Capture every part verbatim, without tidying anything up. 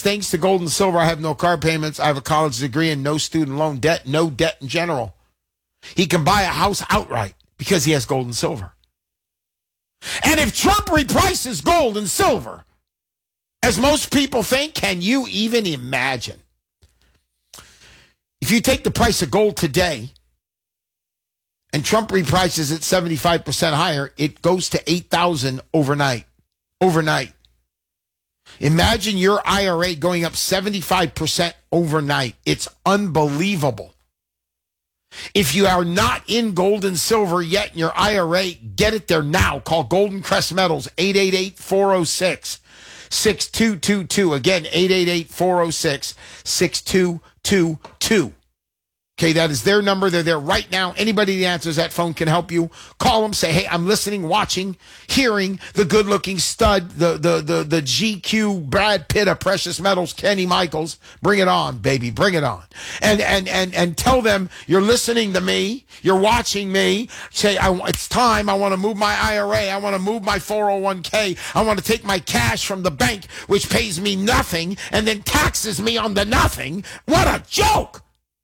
thanks to gold and silver, I have no car payments. I have a college degree and no student loan debt, no debt in general. He can buy a house outright because he has gold and silver. And if Trump reprices gold and silver, as most people think, can you even imagine? If you take the price of gold today and Trump reprices it seventy-five percent higher, it goes to eight thousand dollars overnight. Overnight. Imagine your I R A going up seventy-five percent overnight. It's unbelievable. If you are not in gold and silver yet in your I R A, get it there now. Call Golden Crest Metals, eight eight eight, four oh six, six two two two. Again, eight eight eight, four oh six, six two two two. Okay, that is their number. They're there right now. Anybody that answers that phone can help you. Call them. Say, hey, I'm listening, watching, hearing the good-looking stud, the the the the G Q Brad Pitt of precious metals, Kenny Michaels. Bring it on, baby. Bring it on. And and and and tell them you're listening to me. You're watching me. Say, I, it's time. I want to move my I R A. I want to move my four oh one k. I want to take my cash from the bank, which pays me nothing, and then taxes me on the nothing. What a joke!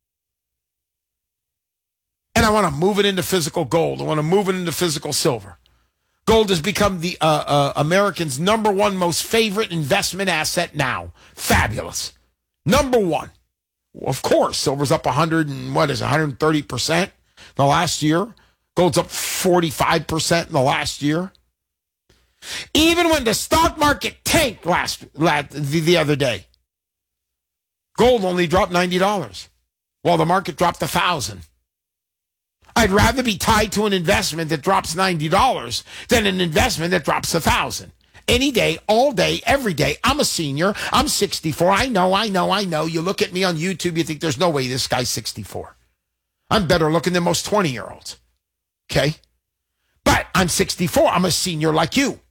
And I want to move it into physical gold. I want to move it into physical silver. Gold has become the uh, uh, Americans' number one most favorite investment asset now. Fabulous. Number one. Of course, silver's up one hundred and what is it, one hundred thirty percent the last year. Gold's up forty-five percent in the last year. Even when the stock market tanked last, last the, the other day, gold only dropped ninety dollars while the market dropped one thousand dollars. I'd rather be tied to an investment that drops ninety dollars than an investment that drops one thousand dollars. Any day, all day, every day. I'm a senior. I'm sixty-four. I know, I know, I know. You look at me on YouTube, you think there's no way this guy's sixty-four. I'm better looking than most twenty-year-olds. Okay? But I'm sixty-four. I'm a senior like you.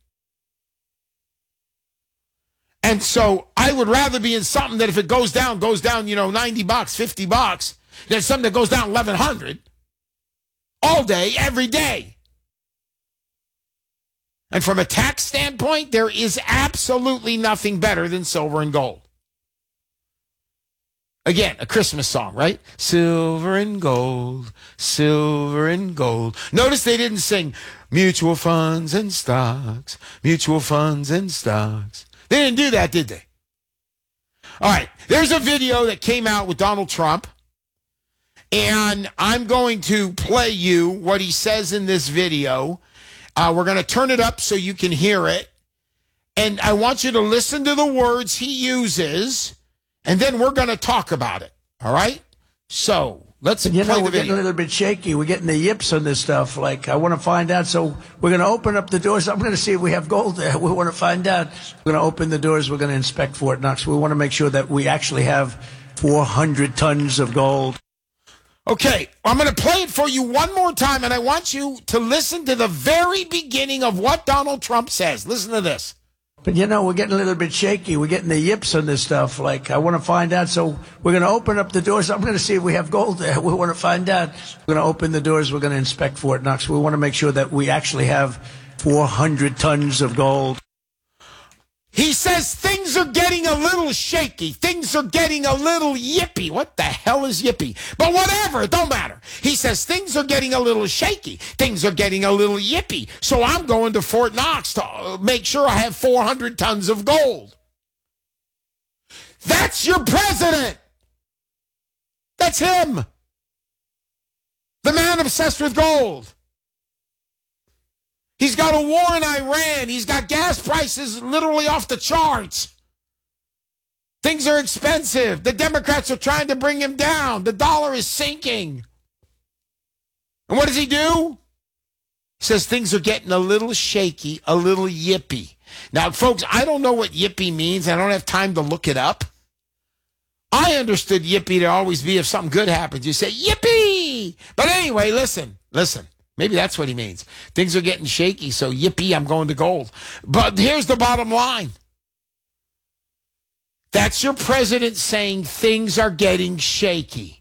And so I would rather be in something that if it goes down, goes down, you know, ninety bucks, fifty bucks, than something that goes down eleven hundred. All day, every day. And from a tax standpoint, there is absolutely nothing better than silver and gold. Again, a Christmas song, right? Silver and gold, silver and gold. Notice they didn't sing mutual funds and stocks, mutual funds and stocks. They didn't do that, did they? All right, there's a video that came out with Donald Trump. And I'm going to play you what he says in this video. Uh, we're going to turn it up so you can hear it. And I want you to listen to the words he uses. And then we're going to talk about it. All right? So let's you play know, the we're video. getting a little bit shaky. We're getting the yips on this stuff. Like, I want to find out. So we're going to open up the doors. I'm going to see if we have gold there. We want to find out. We're going to open the doors. We're going to inspect Fort Knox. We want to make sure that we actually have four hundred tons of gold. Okay, I'm going to play it for you one more time, and I want you to listen to the very beginning of what Donald Trump says. Listen to this. But, you know, we're getting a little bit shaky. We're getting the yips on this stuff. Like, I want to find out. So we're going to open up the doors. I'm going to see if we have gold there. We want to find out. We're going to open the doors. We're going to inspect Fort Knox. We want to make sure that we actually have four hundred tons of gold. He says things are getting a little shaky. Things are getting a little yippy. What the hell is yippy? But whatever, it don't matter. He says things are getting a little shaky. Things are getting a little yippy. So I'm going to Fort Knox to make sure I have four hundred tons of gold. That's your president. That's him. The man obsessed with gold. He's got a war in Iran. He's got gas prices literally off the charts. Things are expensive. The Democrats are trying to bring him down. The dollar is sinking. And what does he do? He says things are getting a little shaky, a little yippy. Now, folks, I don't know what yippy means. I don't have time to look it up. I understood yippee to always be if something good happens. You say, yippee! But anyway, listen, listen. Maybe that's what he means. Things are getting shaky, so yippee, I'm going to gold. But here's the bottom line. That's your president saying things are getting shaky.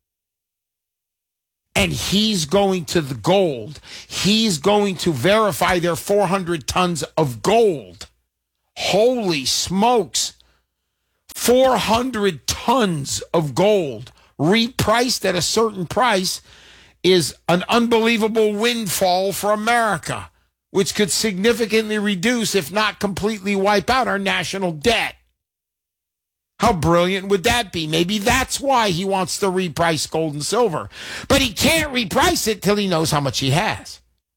And he's going to the gold. He's going to verify their four hundred tons of gold. Holy smokes. four hundred tons of gold repriced at a certain price is an unbelievable windfall for America, which could significantly reduce, if not completely wipe out, our national debt. How brilliant would that be? Maybe that's why he wants to reprice gold and silver. But he can't reprice it till he knows how much he has.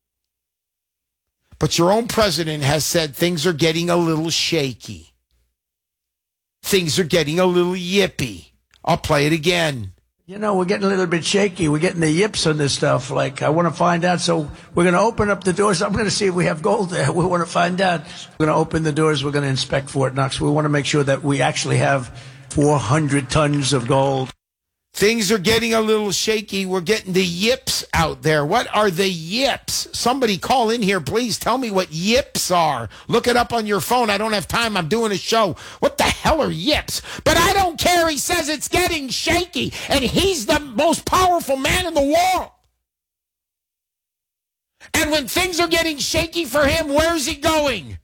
But your own president has said things are getting a little shaky. Things are getting a little yippy. I'll play it again. You know, we're getting a little bit shaky. We're getting the yips on this stuff. Like, I want to find out. So we're going to open up the doors. I'm going to see if we have gold there. We want to find out. We're going to open the doors. We're going to inspect Fort Knox. We want to make sure that we actually have four hundred tons of gold. Things are getting a little shaky. We're getting the yips out there. What are the yips? Somebody call in here, please. Tell me what yips are. Look it up on your phone. I don't have time. I'm doing a show. What the hell are yips? But I don't care. He says it's getting shaky, and he's the most powerful man in the world. And when things are getting shaky for him, where's he going?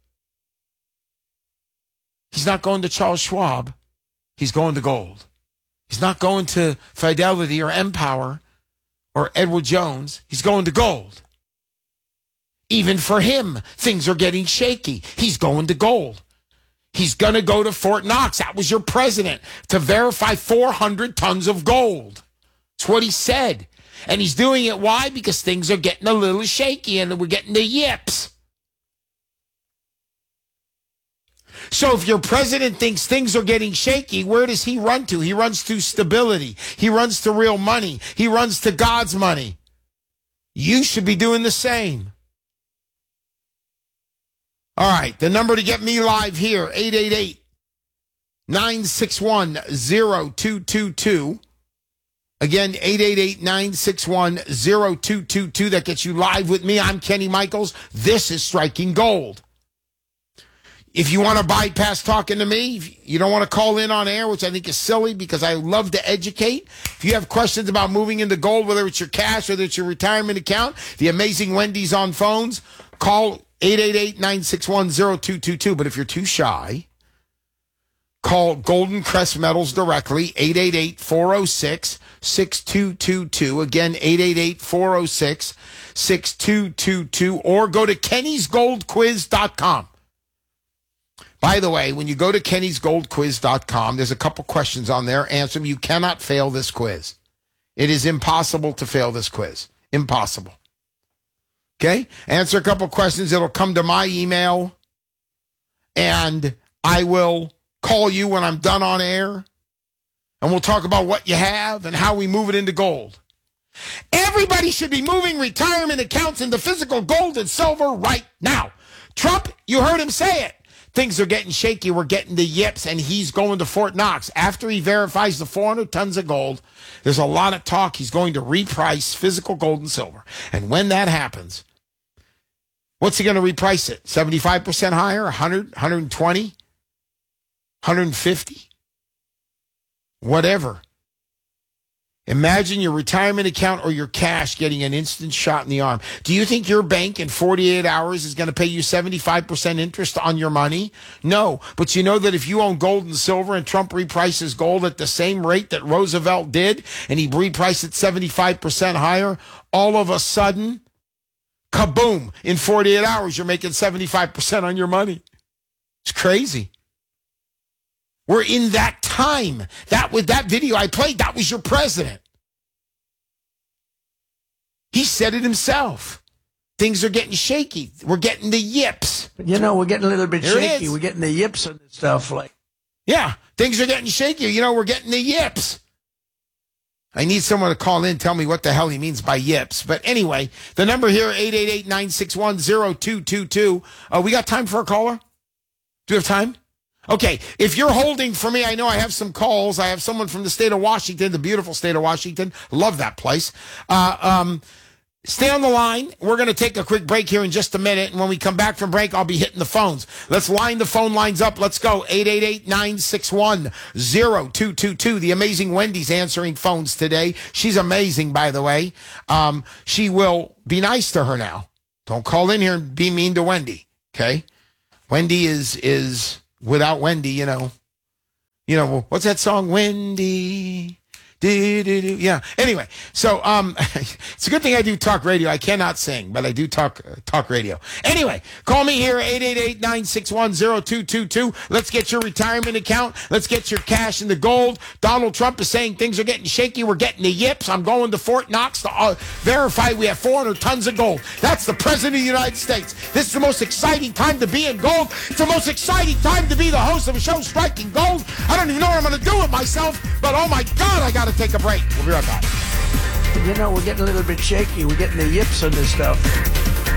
He's not going to Charles Schwab. He's going to gold. He's not going to Fidelity or Empower or Edward Jones. He's going to gold. Even for him, things are getting shaky. He's going to gold. He's going to go to Fort Knox. That was your president, to verify four hundred tons of gold. That's what he said. And he's doing it, why? Because things are getting a little shaky and we're getting the yips. So if your president thinks things are getting shaky, where does he run to? He runs to stability. He runs to real money. He runs to God's money. You should be doing the same. All right, the number to get me live here, eight eight eight, nine six one, zero two two two. Again, eight eight eight, nine six one, zero two two two. That gets you live with me. I'm Kenny Michaels. This is Striking Gold. If you want to bypass talking to me, if you don't want to call in on air, which I think is silly because I love to educate. If you have questions about moving into gold, whether it's your cash, whether it's your retirement account, the amazing Wendy's on phones, call eight eight eight, nine six one, zero two two two. But if you're too shy, call Golden Crest Metals directly, eight eight eight, four oh six, six two two two. Again, eight eight eight, four oh six, six two two two. Or go to kennys gold quiz dot com. By the way, when you go to kennys gold quiz dot com, there's a couple questions on there. Answer them. You cannot fail this quiz. It is impossible to fail this quiz. Impossible. Okay? Answer a couple questions. It'll come to my email, and I will call you when I'm done on air, and we'll talk about what you have and how we move it into gold. Everybody should be moving retirement accounts into physical gold and silver right now. Trump, you heard him say it. Things are getting shaky. We're getting the yips, and he's going to Fort Knox. After he verifies the four hundred tons of gold, there's a lot of talk. He's going to reprice physical gold and silver. And when that happens, what's he going to reprice it? seventy-five percent higher? one hundred, one hundred twenty? one hundred fifty? Whatever. Imagine your retirement account or your cash getting an instant shot in the arm. Do you think your bank in forty-eight hours is going to pay you seventy-five percent interest on your money? No. But you know that if you own gold and silver and Trump reprices gold at the same rate that Roosevelt did, and he repriced it seventy-five percent higher, all of a sudden, kaboom, in forty-eight hours, you're making seventy-five percent on your money. It's crazy. We're in that time. That was that video I played. That was your president. He said it himself. Things are getting shaky. We're getting the yips. You know, we're getting a little bit There it shaky. is. We're getting the yips on this stuff. Like, Yeah, things are getting shaky. You know, we're getting the yips. I need someone to call in, tell me what the hell he means by yips. But anyway, the number here, eight eight eight, nine six one, zero two two two. Uh, we got time for a caller? Do we have time? Okay, if you're holding for me, I know I have some calls. I have someone from the state of Washington, the beautiful state of Washington. Love that place. Uh, um, stay on the line. We're going to take a quick break here in just a minute. And when we come back from break, I'll be hitting the phones. Let's line the phone lines up. Let's go. eight eight eight, nine six one, zero two two two. The amazing Wendy's answering phones today. She's amazing, by the way. Um, she will be nice to her now. Don't call in here and be mean to Wendy, okay? Wendy is is... Without Wendy, you know, You know, what's that song? Windy. Do, do, do. Yeah. Anyway, so um, it's a good thing I do talk radio. I cannot sing, but I do talk uh, talk radio. Anyway, call me here, eight eight eight, nine six one, zero two two two. Let's get your retirement account. Let's get your cash in the gold. Donald Trump is saying things are getting shaky. We're getting the yips. I'm going to Fort Knox to uh, verify we have four hundred tons of gold. That's the President of the United States. This is the most exciting time to be in gold. It's the most exciting time to be the host of a show, Striking Gold. I don't even know what I'm going to do with myself, but oh my God, I got to take a break. We'll be right back. You know, we're getting a little bit shaky. We're getting the yips on this stuff.